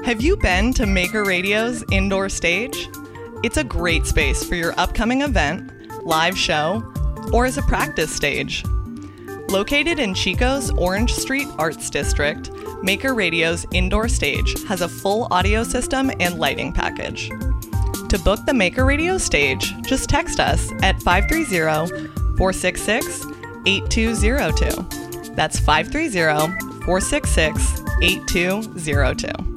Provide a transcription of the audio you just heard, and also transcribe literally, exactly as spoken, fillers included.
Have you been to Maker Radio's indoor stage? It's a great space for your upcoming event, live show, or as a practice stage. Located in Chico's Orange Street Arts District, Maker Radio's indoor stage has a full audio system and lighting package. To book the Maker Radio stage, just text us at five three zero, four six six, eight two zero two. That's five three zero, four six six, eight two zero two.